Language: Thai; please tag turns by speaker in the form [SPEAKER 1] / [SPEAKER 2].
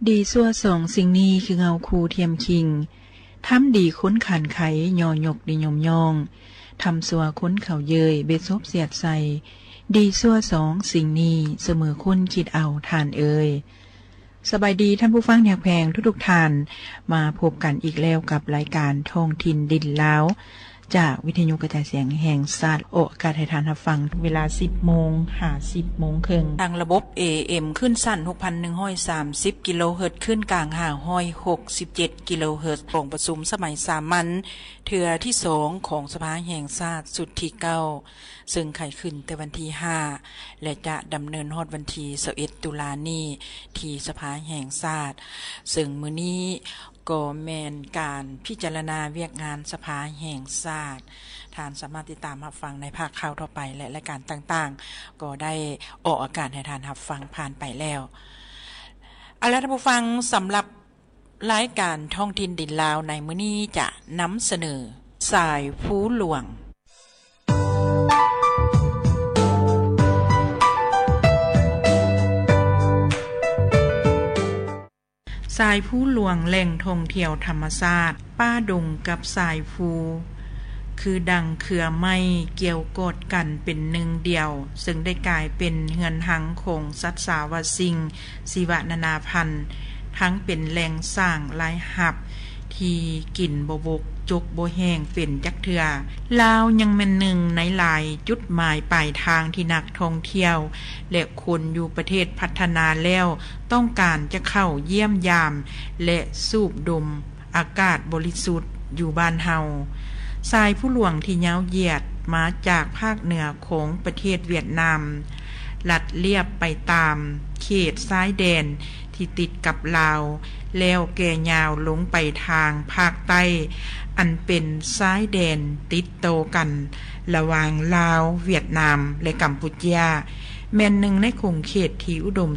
[SPEAKER 1] ดีซั่วสองสิ่งนี้คือเงาคูเทียมคิงทำดีค้นขันไขยอยกดียมยองทำซัวค้นเข่าเยยเบ็ดซบเสียดใส่ดีซั่วสองสิ่งนี้เสมอคนคิดเอาทานเอ่ยสบายดีท่านผู้ฟังแถวแพงทุกท่านมาพบกันอีกแล้วกับรายการท้องถิ่นดินลาวจากวิทยุกระจายเสียงแห่งชาติออกอากาศให้ทานรับฟังเวลา 10:00 น. 10:00 น. ครึ่งทางระบบ AM ขึ้นสั้น 6,130 กิโลเฮิรตซ์ขึ้นกลาง567 กิโลเฮิรตซ์โปร่งประชุมสมัยสามัญเทื่อที่2ของสภาแห่งชาติสุดที่9ซึ่งไขขึ้นแต่วันที่5และจะดำเนินฮอดวันที่21ตุลานี้ที่สภาแห่งชาติซึ่งมื้อนี้ก็แม่นการพิจารณาเวียกงานสภาแห่งชาติท่านสามารถติดตามรับฟังในภาคข่าวต่อไปและรายการต่างๆก็ได้ออกอากาศให้ท่านรับฟังผ่านไปแล้วเอาล่ะท่านผู้ฟังสำหรับรายการท้องถิ่นดินลาวในมื้อนี้จะนำเสนอสายภูหลวงสายภูหลวงแหล่งท่องเที่ยวธรรมชาติป้าดงกับสายภูคือดังเครือไม้เกี่ยวกดกันเป็นหนึ่งเดียวซึ่งได้กลายเป็นเฮือนหังของสัตว์สาวสิ่งชีวนานาพันธุ์ทั้งเป็นแหล่งสร้างหลายหับที่กินบ่บกจกบ่แห้งเป็นจักเทื่อลาวยังเป็นหนึ่งในหลายจุดหมายปลายทางที่นักท่องเที่ยวและคนอยู่ประเทศพัฒนาแล้วต้องการจะเข้าเยี่ยมยามและสูบดมอากาศบริสุทธิ์อยู่บ้านเฮาสายผู้หลวงที่ยาวเหยียดมาจากภาคเหนือของประเทศเวียดนามลัดเลียบไปตามเขตชายแดนที่ติดกับลาวแล้วแก่ยาวลงไปทางภาคใต้อันเป็นชายแดนติดโตกันระหว่างลาวเวียดนามและกัมพูชาแม่นหนึ่งในคงเขตที่อุดม